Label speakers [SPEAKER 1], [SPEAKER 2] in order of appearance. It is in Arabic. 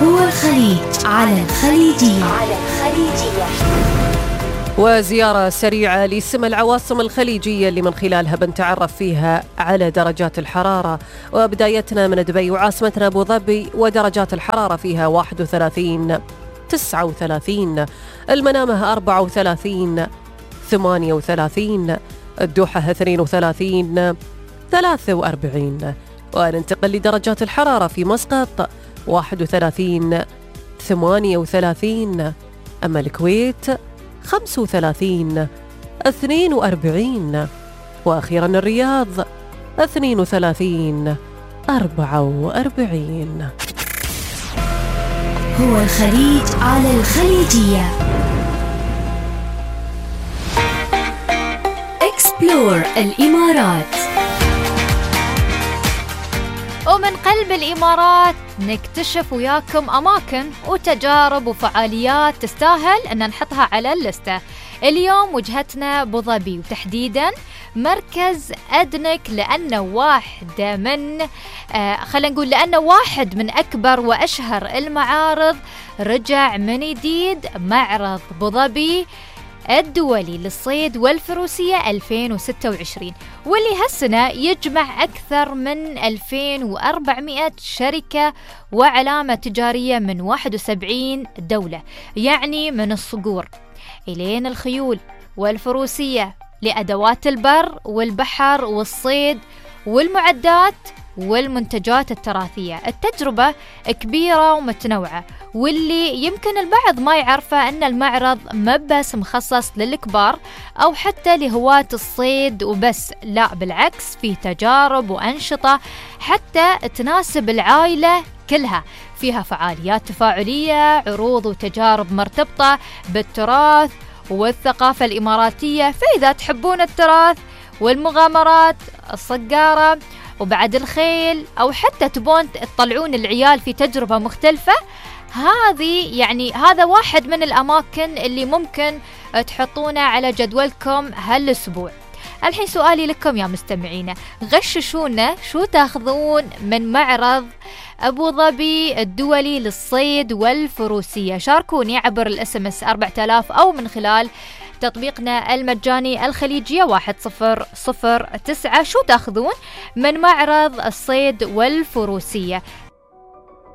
[SPEAKER 1] هو الخليج على الخليجية.
[SPEAKER 2] وزيارة سريعة لسمى العواصم الخليجية اللي من خلالها بنتعرف فيها على درجات الحرارة، وبدايتنا من دبي وعاصمتنا أبو ظبي، ودرجات الحرارة فيها 31 39، المنامة 34 38، الدوحة 32 43. وننتقل لدرجات الحرارة في مسقط 31 38، أما الكويت 35 42، وأخيرا الرياض 32 44.
[SPEAKER 1] هو الخليج على الخليجية. اكسبلور الإمارات.
[SPEAKER 3] ومن قلب الإمارات نكتشف وياكم أماكن وتجارب وفعاليات تستاهل أن نحطها على اللستة. اليوم وجهتنا أبو ظبي، وتحديدا مركز أدنك، لأنه واحد من أكبر وأشهر المعارض رجع من جديد، معرض أبو ظبي الدولي للصيد والفروسية 2026، واللي هالسنة يجمع أكثر من 2400 شركة وعلامة تجارية من 71 دولة، يعني من الصقور إلين الخيول والفروسية، لأدوات البر والبحر والصيد والمعدات والمنتجات التراثية. التجربة كبيرة ومتنوعة، واللي يمكن البعض ما يعرفه أن المعرض ما بس مخصص للكبار أو حتى لهواة الصيد وبس، لا بالعكس، في تجارب وأنشطة حتى تناسب العائلة كلها. فيها فعاليات تفاعلية، عروض وتجارب مرتبطة بالتراث والثقافة الإماراتية، فإذا تحبون التراث والمغامرات، الصقارة وبعد الخيل، أو حتى تبون تطلعون العيال في تجربة مختلفة، هذا واحد من الأماكن اللي ممكن تحطونه على جدولكم هالأسبوع. الحين سؤالي لكم يا مستمعينا، غششونا شو تاخذون من معرض أبو ظبي الدولي للصيد والفروسية. شاركوني عبر الSMS 4000 أو من خلال تطبيقنا المجاني الخليجية 1009. شو تاخذون من معرض الصيد والفروسية؟